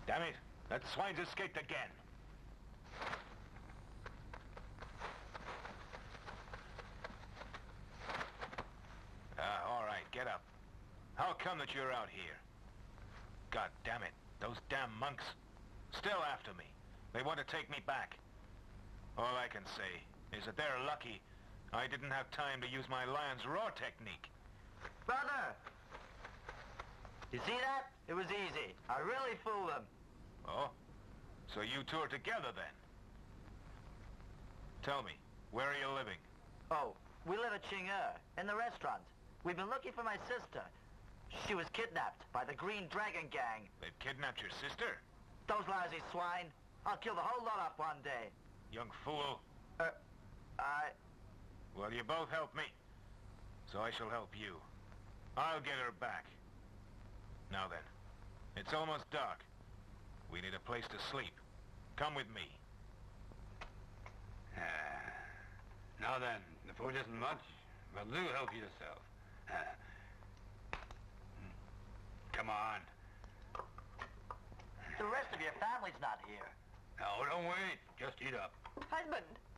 Damn it, that swine's escaped again. All right, get up. How come that you're out here? God damn it, those damn monks. Still after me. They want to take me back. All I can say is that they're lucky I didn't have time to use my lion's roar technique. Brother! You see that? It was easy. I really fooled them. Oh? So you two are together then? Tell me, where are you living? Oh, we live at Ching'e, in the restaurant. We've been looking for my sister. She was kidnapped by the Green Dragon Gang. They've kidnapped your sister? Those lousy swine. I'll kill the whole lot up one day. Young fool. Well, you both helped me, so I shall help you. I'll get her back. Now then, it's almost dark. We need a place to sleep. Come with me. Now then, the food isn't much, but do help yourself. Come on. The rest of your family's not here. No, don't wait. Just eat up. Husband,